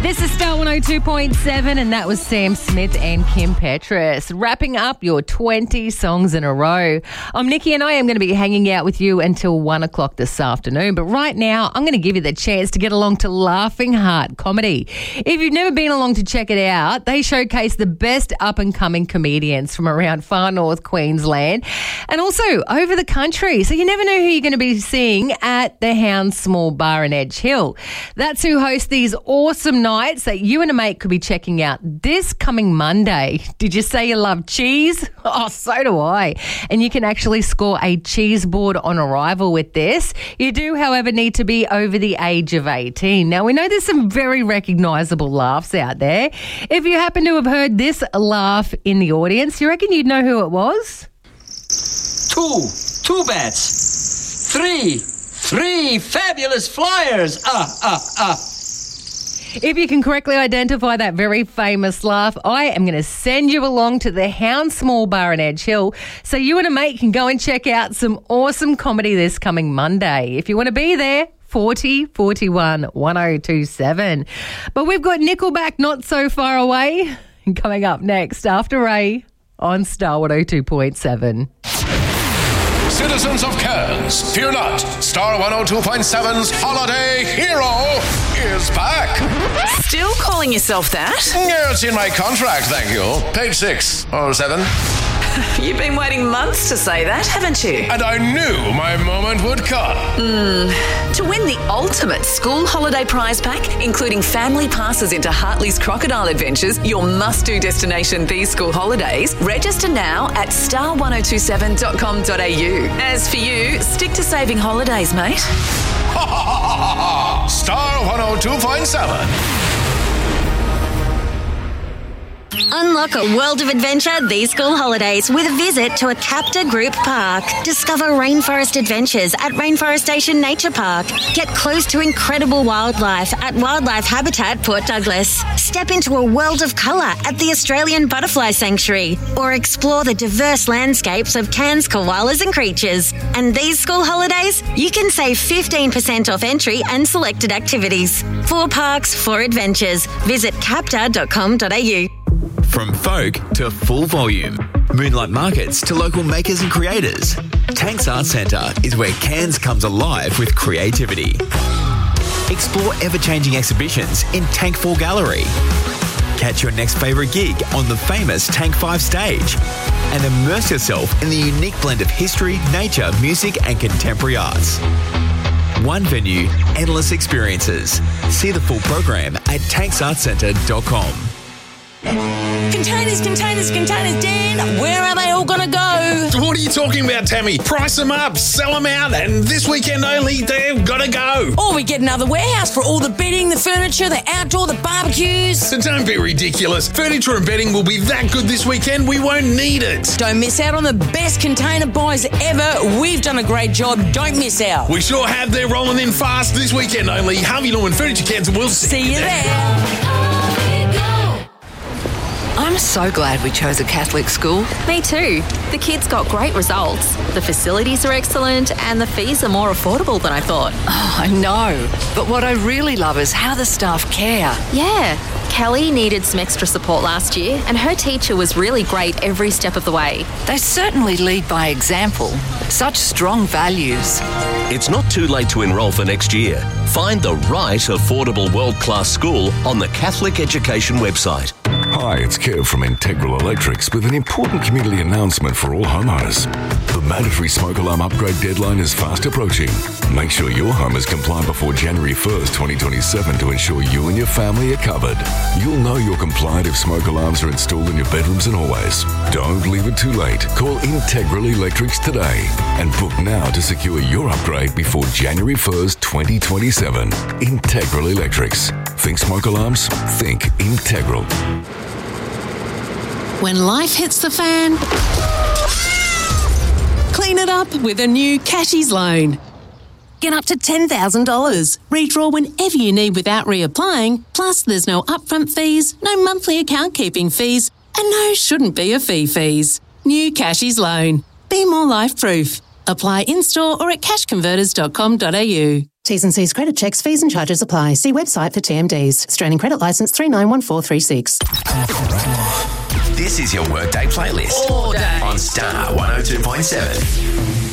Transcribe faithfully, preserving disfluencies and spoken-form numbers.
This is Star one oh two point seven, and that was Sam Smith and Kim Petras wrapping up your twenty songs in a row. I'm Nikki, and I am going to be hanging out with you until one o'clock this afternoon. But right now, I'm going to give you the chance to get along to Laughing Heart Comedy. If you've never been along to check it out, they showcase the best up-and-coming comedians from around far north Queensland and also over the country. So you never know who you're going to be seeing at the Hound Small Bar in Edge Hill. That's who hosts these awesome nights that you and a mate could be checking out this coming Monday. Did you say you love cheese? Oh, so do I. And you can actually score a cheese board on arrival with this. You do, however, need to be over the age of eighteen. Now, we know there's some very recognisable laughs out there. If you happen to have heard this laugh in the audience, you reckon you'd know who it was? Two. Two bets. Three. Three fabulous flyers. Ah, ah, ah. If you can correctly identify that very famous laugh, I am going to send you along to the Hound Small Bar in Edge Hill so you and a mate can go and check out some awesome comedy this coming Monday. If you want to be there, forty forty-one one oh two seven. But we've got Nickelback Not So Far Away coming up next after Ray on Star one oh two point seven. Citizens of Cairns, fear not. Star one oh two point seven's Holiday Hero is back. Still calling yourself that? Yeah, it's in my contract, thank you. Page six or seven. You've been waiting months to say that, haven't you? And I knew my moment would come. Mm. To win the ultimate school holiday prize pack, including family passes into Hartley's Crocodile Adventures, your must-do destination these school holidays, register now at star one oh two seven dot com dot a u. As for you, stick to saving holidays, mate. Ha ha ha ha ha! Star one oh two point seven. Unlock a world of adventure these school holidays with a visit to a Capta Group Park. Discover rainforest adventures at Rainforest Station Nature Park. Get close to incredible wildlife at Wildlife Habitat Port Douglas. Step into a world of colour at the Australian Butterfly Sanctuary. Or explore the diverse landscapes of Cairns koalas and creatures. And these school holidays, you can save fifteen percent off entry and selected activities. Four parks, four adventures. Visit capta dot com dot a u. From folk to full volume, moonlight markets to local makers and creators, Tanks Art Centre is where Cairns comes alive with creativity. Explore ever-changing exhibitions in Tank four Gallery. Catch your next favourite gig on the famous Tank five stage and immerse yourself in the unique blend of history, nature, music and contemporary arts. One venue, endless experiences. See the full program at tanks art centre dot com. Containers, containers, containers, Dan, where are they all going to go? What are you talking about, Tammy? Price them up, sell them out, and this weekend only, they've got to go. Or we get another warehouse for all the bedding, the furniture, the outdoor, the barbecues. So don't be ridiculous. Furniture and bedding will be that good this weekend, we won't need it. Don't miss out on the best container buys ever. We've done a great job. Don't miss out. We sure have. They're rolling in fast this weekend only. Harvey Norman Furniture Cairns, and we'll see, see you there. there. I'm so glad we chose a Catholic school. Me too. The kids got great results. The facilities are excellent and the fees are more affordable than I thought. Oh, I know. But what I really love is how the staff care. Yeah. Kelly needed some extra support last year and her teacher was really great every step of the way. They certainly lead by example. Such strong values. It's not too late to enrol for next year. Find the right affordable world-class school on the Catholic Education website. Hi, it's Kev from Integral Electrics with an important community announcement for all homeowners. The mandatory smoke alarm upgrade deadline is fast approaching. Make sure your home is compliant before January first, twenty twenty-seven to ensure you and your family are covered. You'll know you're compliant if smoke alarms are installed in your bedrooms and hallways. Don't leave it too late. Call Integral Electrics today and book now to secure your upgrade before January first, twenty twenty-seven. Integral Electrics. Think smoke alarms? Think Integral. When life hits the fan, clean it up with a new Cashies loan. Get up to ten thousand dollars. Redraw whenever you need without reapplying. Plus, there's no upfront fees, no monthly account keeping fees, and no shouldn't be a fee fees. New Cashies loan. Be more life proof. Apply in-store or at cash converters dot com dot a u. T's and C's credit checks, fees and charges apply. See website for T M Ds. Australian Credit Licence three nine one four three six. This is your Workday playlist All day. on Star one oh two point seven.